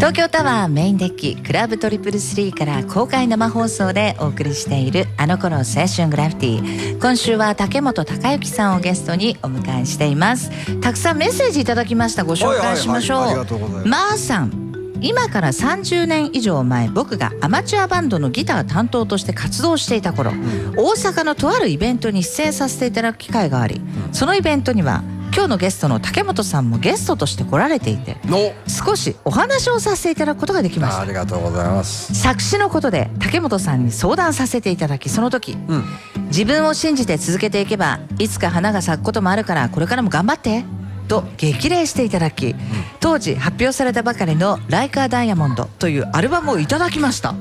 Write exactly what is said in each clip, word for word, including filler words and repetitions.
東京タワーメインデッキクラブトリプルスリーから公開生放送でお送りしているあの頃青春グラフィティ。今週は竹本孝之さんをゲストにお迎えしています。たくさんメッセージいただきました。ご紹介しましょう。 はいはいはい、ありがとうございます。 まーさん、今からさんじゅうねん以上前、僕がアマチュアバンドのギター担当として活動していた頃、うん、大阪のとあるイベントに出演させていただく機会があり、うん、そのイベントには今日のゲストの竹本さんもゲストとして来られていて、少しお話をさせていただくことができました。 ありがとうございます。 作詞のことで竹本さんに相談させていただき、その時、うん、自分を信じて続けていけばいつか花が咲くこともあるからこれからも頑張ってと激励していただき、うん、当時発表されたばかりの「ライカーダイヤモンド」というアルバムをいただきました。はい、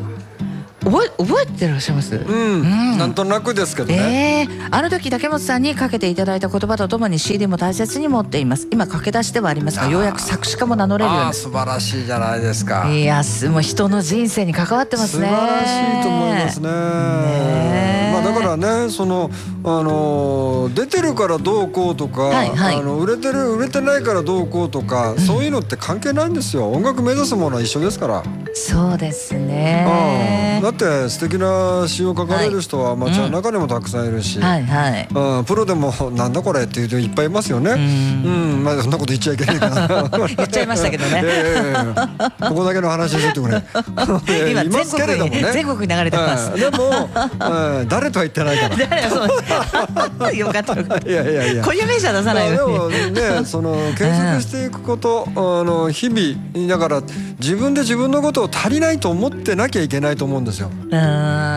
覚え、覚えてらっしゃいます？うん、 うん、なんとなくですけどね、 えー、あの時竹本さんにかけていただいた言葉とともに シーディー も大切に持っています。今駆け出しではありますが、ようやく作詞家も名乗れるように。 あ、素晴らしいじゃないですか。 いや、もう人の人生に関わってますね。 素晴らしいと思いますね。ね、まあ、だからね、そのあの出てるからどうこうとか、はいはい、あの売れてる売れてないからどうこうとか、うん、そういうのって関係ないんですよ。音楽目指すものは一緒ですから。 そうですね。 だって素敵な詩を書かれる人はアマチュアの中にもたくさんいるし、はいはい、うん、プロでもなんだこれっていう人いっぱいいますよね。うん、うん、まあそんなこと言っちゃいけないかな言っちゃいましたけどね、えー、ここだけの話しといてくれ今全国に、ね、全国に流れてます、 うん、でも、うん、誰とは言ってないからよかったよかった。 いやいやいや、 固有名詞は出さないように。 まあ、でもね、その継続していくこと、あの日々だから自分で自分のことを足りないと思ってなきゃいけないと思うんですよ。 うん、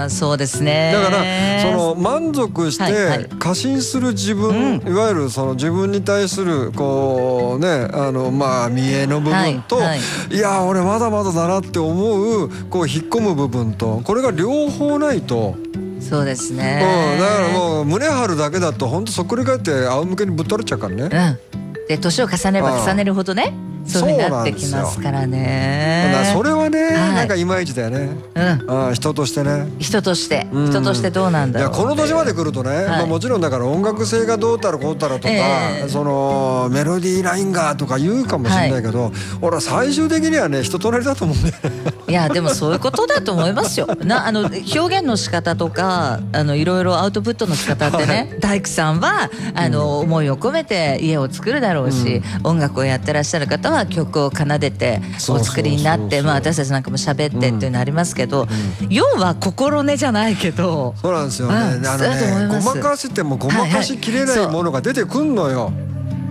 そうですね。 だからその満足して過信する自分、はいはい、いわゆるその自分に対するこうね、あのまあ見栄の部分と、はいはい、いや俺まだまだだなって思うこう引っ込む部分と、これが両方ないと。 そうですね、 うん、だからもう胸張るだけだと本当そっくり返って仰向けにぶっ倒れちゃうからね。うん、 で年を重ねれば重ねるほどね、そういう風になってきますからね。 だからそれはね、はい、なんかいまいちだよね。うん、あ、人としてね。 人として、うん、人としてどうなんだろう。 いや、この年まで来るとね、はい、まあもちろんだから音楽性がどうたらこうたらとか、えー、そのメロディーラインがとか言うかもしれないけど、はい、俺は最終的にはね人となりだと思うんだよね。 いやでもそういうことだと思いますよ。なあの表現の仕方とか、あのいろいろアウトプットの仕方ってね、はい、大工さんはあの、うん、思いを込めて家を作るだろうし、うん、音楽をやってらっしゃる方は曲を奏でてお作りになって、まあ私たちなんかも喋ってっていうのありますけど、うん、要は心根じゃないけど、 そうなんですよね。うん、あのね、ごまかしてもごまかしきれないものが出てくんのよ。はいはい、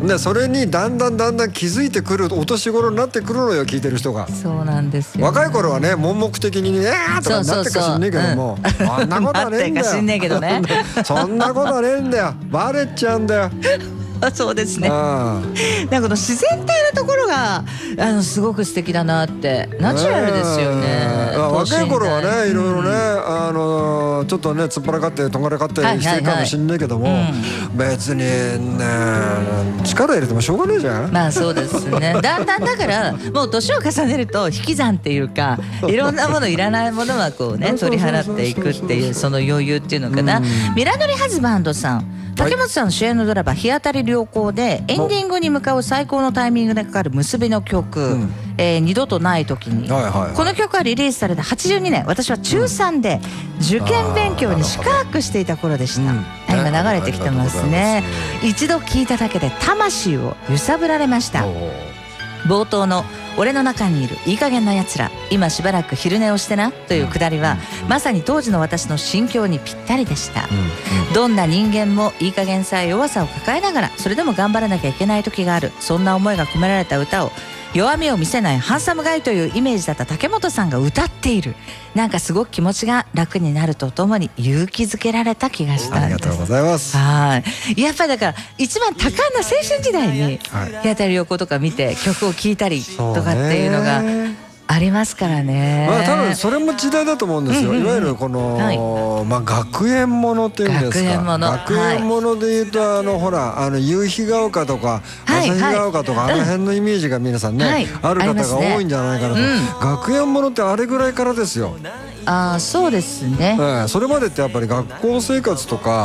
でそれにだんだんだんだん気づいてくるお年頃になってくるのよ、聞いてる人が。 そうなんですよ、ね、 若い頃はね悶々的にねーとかなってかしんねえけども、そんなことはねえんだよ。なってかしんねえけどねそんなことはねえんだよ、バレちゃうんだよ。 そうですね。なんかこの自然体なところがあのすごく素敵だなって、ナチュラルですよね。 若い頃はね、いろいろね、あのちょっとね突っ張らかってとんがらかってしてるかもしんないけども、別にね力入れてもしょうがねえじゃん。 まあそうですね。だんだんだからもう年を重ねると引き算っていうか、いろんなものいらないものはこうね取り払っていくっていうその余裕っていうのかな。ミラノリハズバンドさん、竹本さんの主演のドラマ「日当たり良好」でエンディングに向かう最高のタイミングでかかる結びの曲、うん、えー、二度とない時に、はいはいはい、この曲はリリースされたはちじゅうにねん、私はちゅうさんで受験勉強に四苦八苦していた頃でした、うん、今流れてきてますね。一度聴いただけで魂を揺さぶられました。冒頭の俺の中にいるいい加減なやつら、今しばらく昼寝をしてなというくだりは、まさに当時の私の心境にぴったりでした、うんうん、どんな人間もいい加減さえ弱さを抱えながらそれでも頑張らなきゃいけない時がある、そんな思いが込められた歌を弱みを見せないハンサムガイというイメージだった竹本さんが歌っている。なんかすごく気持ちが楽になるとともに勇気づけられた気がしたんです。 ありがとうございます。 はい、やっぱりだから一番多感な青春時代に日当たり良好とか見て曲を聴いたりとかっていうのがありますからね。 まあ多分それも時代だと思うんですよ、うんうんうん、いわゆるこの、はい、まあ学園ものっていうんですか、学園もの、学園ものでいうと、はい、あのほらあの夕日が丘とか朝日が丘とか、はいはい、あの辺のイメージが皆さんね、はい、ある方が多いんじゃないかなと、ね、うん、学園ものってあれぐらいからですよ。 ああそうですね、 えー、それまでってやっぱり学校生活とか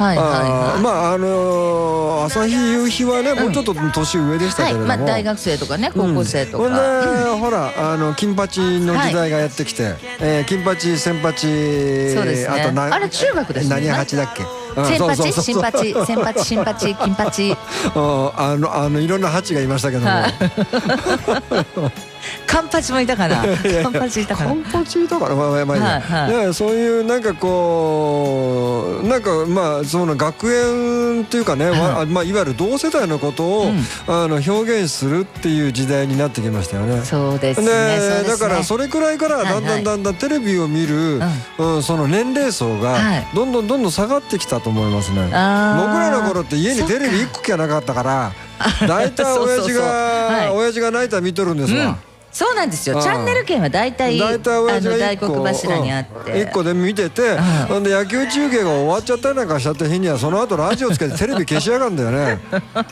はいはいはい、 あまああのー、朝日夕日はね、もうちょっと年上でしたけれども、 はい、まあ、大学生とかね高校生とか、 うん、ほんで、うん、ほらあの金八の時代がやってきて、はい、えー、金八千八、 そうですね、あとなあれ中学ですね、 何八だっけ、 千八新八千八新八金八あのあのいろんな八がいましたけども、 カンパチもいたかな。カンパチいたかな。 カンパチいたかな。まあまあまあ、はいはいね、そういうなんかこうなんかまあその学園っていうかね、はい、まあいわゆる同世代のことを、うん、あの表現するっていう時代になってきましたよね。 そうですね。 でだからそれくらいからだんだんだんだんテレビを見る、はいはい、うん、その年齢層がどんどんどんどん下がってきたと思いますね。はい、僕らの頃って家にテレビいっこしかなかったから、大体親父が親父が泣いたら見とるんですわ。うん、 そうなんですよ。チャンネル権は大体大黒柱にあっていっこで見てて、ほんで野球中継が終わっちゃったりなんかしちゃった日にはその後ラジオつけてテレビ消しやがんだよね。